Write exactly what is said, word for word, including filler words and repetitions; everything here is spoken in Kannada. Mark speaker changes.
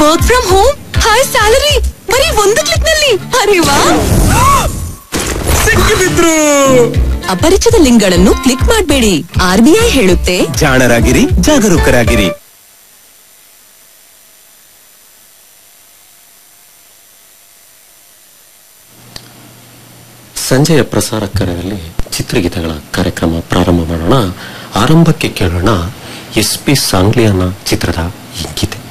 Speaker 1: Work from home, high salary, ಬರೀ ಒಂದು ಕ್ಲಿಕ್ ನಲ್ಲಿ. ಅರೆ ವಾ,
Speaker 2: ಸಿಕ್ಕಿಬಿದ್ರು.
Speaker 1: ಅಪರಿಚಿತ ಲಿಂಕ್ ಗಳನ್ನು ಕ್ಲಿಕ್ ಮಾಡಬೇಡಿ. ಆರ್ ಬಿ ಐ ಹೇಳುತ್ತೆ,
Speaker 2: ಜಾಣರಾಗಿರಿ, ಜಾಗರೂಕರಾಗಿರಿ.
Speaker 3: ಸಂಜೆಯ ಪ್ರಸಾರ ಕಾರ್ಯದಲ್ಲಿ ಚಿತ್ರಗೀತೆಗಳ ಕಾರ್ಯಕ್ರಮ ಪ್ರಾರಂಭ ಮಾಡೋಣ. ಆರಂಭಕ್ಕೆ ಕೇಳೋಣ ಎಸ್ ಪಿ ಸಾಂಗ್ಲಿಯಾನ ಚಿತ್ರದ ಈ ಗೀತೆ.